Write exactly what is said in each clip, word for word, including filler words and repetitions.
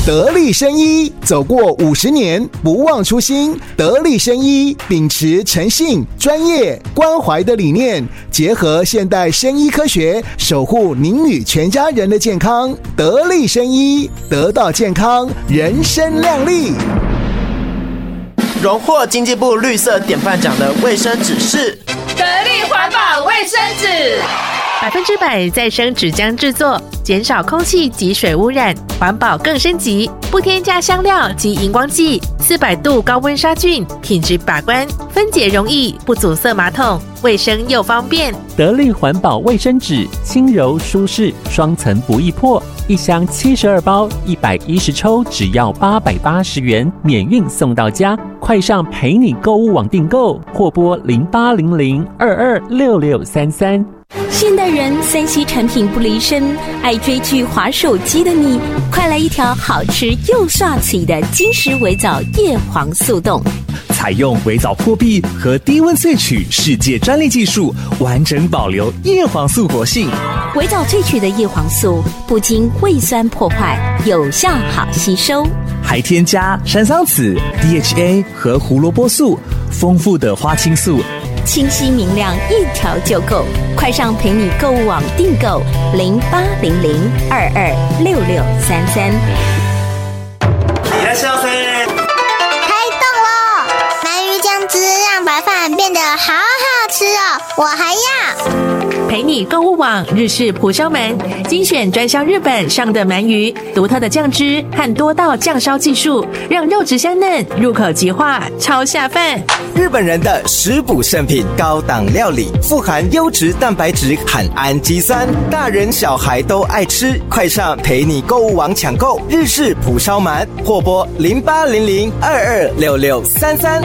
得力生医，走过五十年，不忘初心。得力生医秉持诚信、专业、关怀的理念，结合现代生医科学，守护您与全家人的健康。得力生医，得到健康，人生亮丽。 荣获经济部绿色典范奖的卫生纸是得力环保卫生纸。 百分之百再生纸浆制作，减少空气及水污染，环保更升级，不添加香料及荧光剂，四百度高温杀菌，品质把关，分解容易，不阻塞马桶，卫生又方便。 得力环保卫生纸，轻柔舒适，双层不易破，一箱七十二包，一百一十抽，只要八百八十元，免运送到家。快上陪你购物网订购，或拨零八零零二二六六三三。 现代人三 C 产品不离身，爱追剧滑手机的你，快来一条好吃又帅气的金石微藻叶黄素冻。 采用微藻破壁和低温萃取世界专利技术，完整保留叶黄素活性。 微藻萃取的叶黄素不经胃酸破坏，有效好吸收， 还添加山桑子、D H A 和胡萝卜素，丰富的花青素， 清晰明亮，一条就够。快上陪你购物网订购零八零零二二六六三三。 いらっしゃいませ。 开动喽！鳗鱼酱汁让白饭变得好好吃哦，我还要。 陪你购物网日式蒲烧鳗，精选专销日本上的鳗鱼，独特的酱汁和多道酱烧技术，让肉质香嫩，入口即化，超下饭。 日本人的食补圣品，高档料理，富含优质蛋白质和氨基酸，大人小孩都爱吃。快上陪你购物网抢购日式蒲烧鳗，或拨零八零零二二六六三三。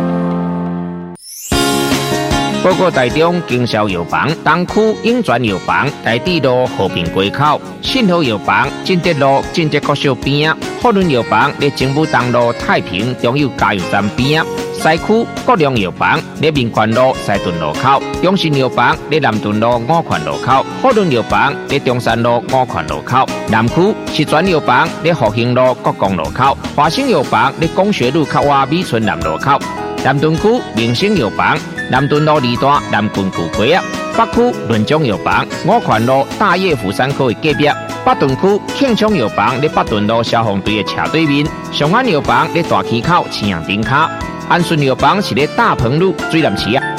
报告台中经销药房东区永泉药房台地路和平街口，信和药房进德路进德国小边啊，福伦药房在政府东路太平中油加油站边啊，西区国良药房在民权路西屯路口，中信药房在南屯路五权路口，福伦药房在中山路五权路口，南区石泉药房在复兴路国光路口，华兴药房在工学路靠外美村南路口，南屯区明星药房南屯路二段南郡古街啊，北区润中药房五权路大叶府山口的隔壁，北屯区庆昌药房在北屯路消防队的斜对面，上安药房在大溪口青阳顶卡，安顺药房是在大鹏路水南市啊。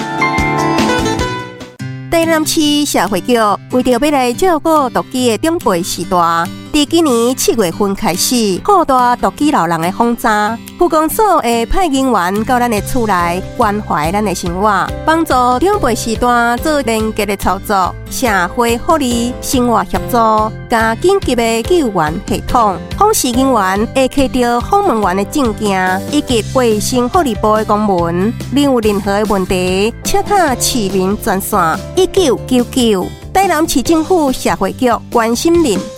台南市社会局为着要来照顾毒鸡的长辈时代，自今年七月份开始扩大毒鸡老人的访查，区公所会派人员到咱的厝内关怀咱的生活，帮助长辈时代做连结的操作，社会福利、生活协助，加紧急的救援系统。访视人员会摕到访问员的证件以及卫生福利部的公文，另有任何的问题，请打市民专线一九九九。台南市政府社会局关心您。